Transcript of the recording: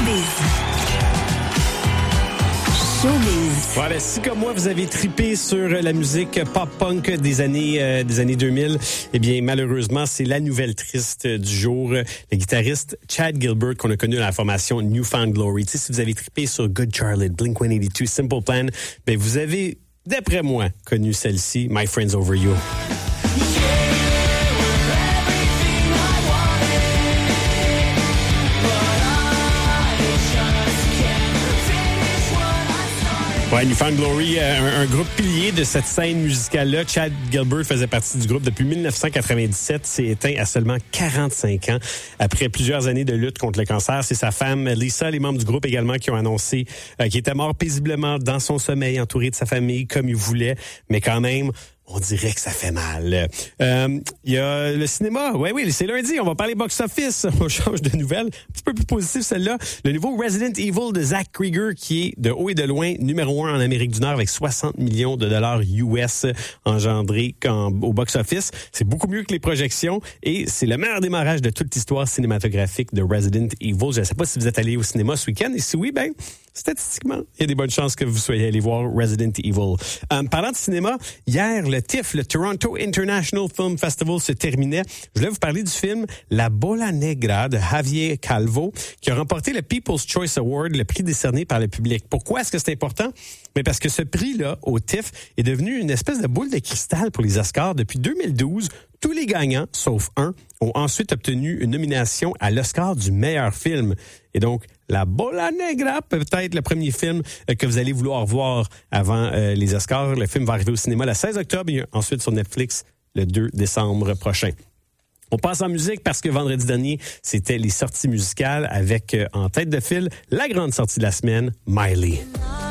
Voilà, si comme moi vous avez tripé sur la musique pop-punk des années 2000, eh bien malheureusement c'est la nouvelle triste du jour. Le guitariste Chad Gilbert qu'on a connu dans la formation New Found Glory. Tu sais, si vous avez tripé sur Good Charlotte, Blink-182, Simple Plan, ben vous avez, d'après moi, connu celle-ci, My Friends Over You. Ouais, New Found Glory, un groupe pilier de cette scène musicale-là. Chad Gilbert faisait partie du groupe depuis 1997. S'est éteint à seulement 45 ans. Après plusieurs années de lutte contre le cancer, c'est sa femme Lisa, les membres du groupe également, qui ont annoncé qu'il était mort paisiblement dans son sommeil, entouré de sa famille, comme il voulait. Mais quand même, on dirait que ça fait mal. Il y a le cinéma. Oui, c'est lundi. On va parler box-office. On change de nouvelles. Un petit peu plus positif, celle-là. Le nouveau Resident Evil de Zach Krieger, qui est de haut et de loin numéro 1 en Amérique du Nord avec 60 millions de dollars US engendrés au box-office. C'est beaucoup mieux que les projections et c'est le meilleur démarrage de toute l'histoire cinématographique de Resident Evil. Je ne sais pas si vous êtes allé au cinéma ce week-end et si oui, ben statistiquement, il y a des bonnes chances que vous soyez allé voir Resident Evil. Parlant de cinéma, hier, le TIFF, le Toronto International Film Festival, se terminait. Je voulais vous parler du film La Bola Negra de Javier Calvo, qui a remporté le People's Choice Award, le prix décerné par le public. Pourquoi est-ce que c'est important? Mais parce que ce prix-là, au TIFF, est devenu une espèce de boule de cristal pour les Oscars. Depuis 2012, tous les gagnants, sauf un, ont ensuite obtenu une nomination à l'Oscar du meilleur film. Et donc, La Bola Negra, peut-être le premier film que vous allez vouloir voir avant les Oscars. Le film va arriver au cinéma le 16 octobre et ensuite sur Netflix le 2 décembre prochain. On passe en musique parce que vendredi dernier, c'était les sorties musicales avec en tête de file la grande sortie de la semaine, Miley.